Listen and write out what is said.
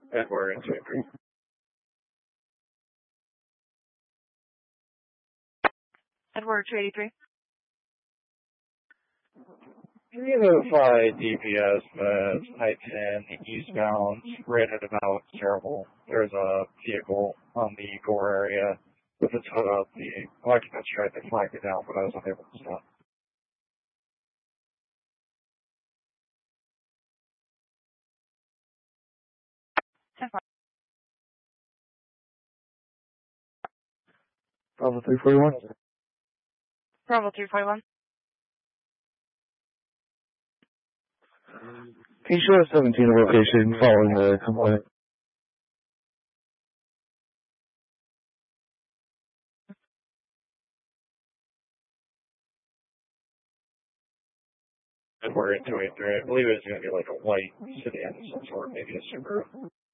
Edward and Jeffrey. Edward 283. Can you notify DPS that I-10 eastbound rated about terrible? There's a vehicle on the Gore area with its hood up. The occupants tried to flag it down, but I was unable to stop. Bravo 341. Bravo 341. Can you show us 17 location following the complaint? Edward and 283. I believe it was going to be like a white sedan of some sort, maybe a Subaru.